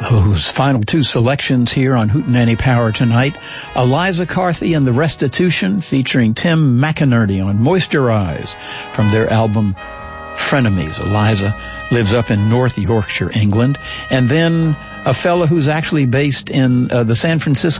Those final two selections here on Hootenanny Power tonight. Eliza Carthy and the Restitution featuring Tim McInerney on Moisturize from their album Frenemies. Eliza lives up in North Yorkshire, England. And then a fellow who's actually based in the San Francisco